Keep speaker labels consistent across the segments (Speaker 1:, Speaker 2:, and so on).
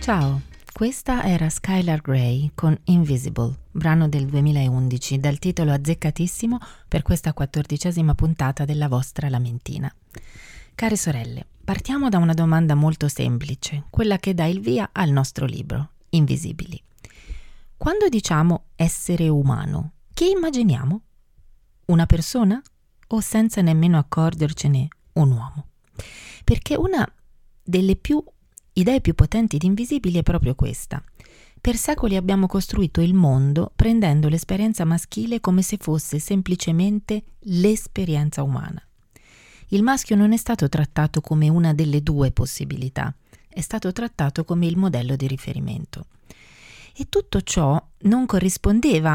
Speaker 1: Ciao, questa era Skylar Grey con Invisible, brano del 2011 dal titolo azzeccatissimo per questa 14ª puntata della vostra lamentina. Care sorelle, partiamo da una domanda molto semplice, quella che dà il via al nostro libro, Invisibili. Quando diciamo essere umano, chi immaginiamo? Una persona? O senza nemmeno accorgercene un uomo? Perché una delle idee più potenti di Invisibili è proprio questa. Per secoli abbiamo costruito il mondo prendendo l'esperienza maschile come se fosse semplicemente l'esperienza umana. Il maschio non è stato trattato come una delle due possibilità, è stato trattato come il modello di riferimento. E tutto ciò che non corrispondeva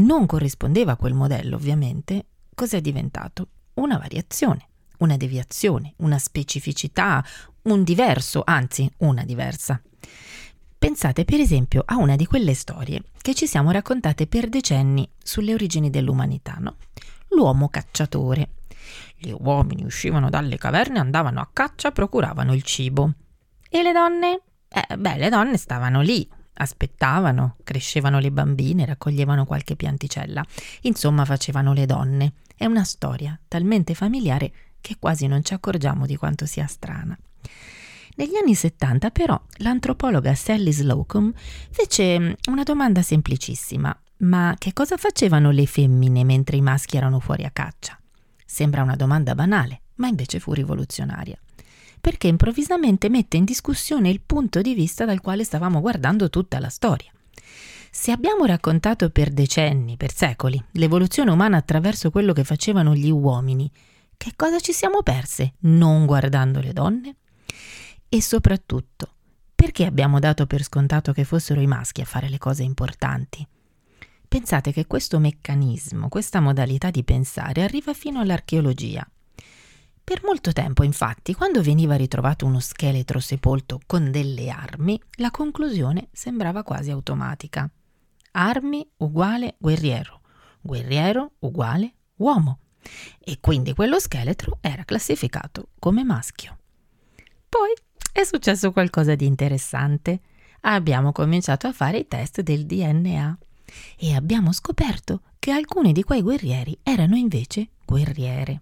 Speaker 1: a quel modello, ovviamente, cos'è diventato? Una variazione, una deviazione, una specificità, un diverso, anzi una diversa. Pensate per esempio a una di quelle storie che ci siamo raccontate per decenni sulle origini dell'umanità, no? L'uomo cacciatore. Gli uomini uscivano dalle caverne, andavano a caccia, procuravano il cibo. E le donne? Le donne stavano lì, aspettavano, crescevano le bambine, raccoglievano qualche pianticella. Insomma, facevano le donne. È una storia talmente familiare che quasi non ci accorgiamo di quanto sia strana. Negli anni 70 però l'antropologa Sally Slocum fece una domanda semplicissima: ma che cosa facevano le femmine mentre i maschi erano fuori a caccia? Sembra una domanda banale, ma invece fu rivoluzionaria, perché improvvisamente mette in discussione il punto di vista dal quale stavamo guardando tutta la storia. Se abbiamo raccontato per decenni, per secoli, l'evoluzione umana attraverso quello che facevano gli uomini, che cosa ci siamo perse non guardando le donne? E soprattutto, perché abbiamo dato per scontato che fossero i maschi a fare le cose importanti? Pensate che questo meccanismo, questa modalità di pensare arriva fino all'archeologia. Per molto tempo, infatti, quando veniva ritrovato uno scheletro sepolto con delle armi, la conclusione sembrava quasi automatica. Armi uguale guerriero, guerriero uguale uomo. E quindi quello scheletro era classificato come maschio. Poi è successo qualcosa di interessante. Abbiamo cominciato a fare i test del DNA e abbiamo scoperto che alcuni di quei guerrieri erano invece guerriere.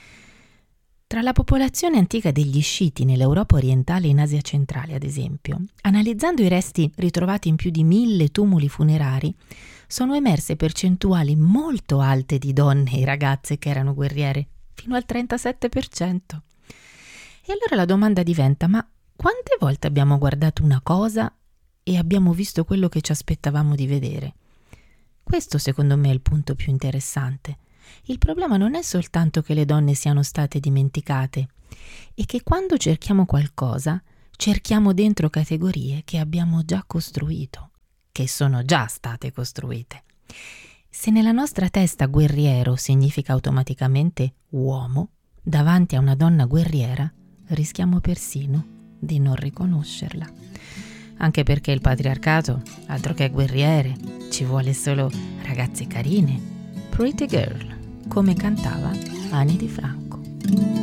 Speaker 1: Tra la popolazione antica degli Sciti nell'Europa orientale e in Asia centrale, ad esempio, analizzando i resti ritrovati in più di 1000 tumuli funerari, sono emerse percentuali molto alte di donne e ragazze che erano guerriere, fino al 37%. E allora la domanda diventa: ma quante volte abbiamo guardato una cosa e abbiamo visto quello che ci aspettavamo di vedere? Questo secondo me è il punto più interessante. Il problema non è soltanto che le donne siano state dimenticate, è che quando cerchiamo qualcosa, cerchiamo dentro categorie che abbiamo già costruito, che sono già state costruite. Se nella nostra testa guerriero significa automaticamente uomo, davanti a una donna guerriera rischiamo persino di non riconoscerla. Anche perché il patriarcato, altro che guerriere, ci vuole solo ragazze carine, pretty girl, come cantava Ani Di Franco.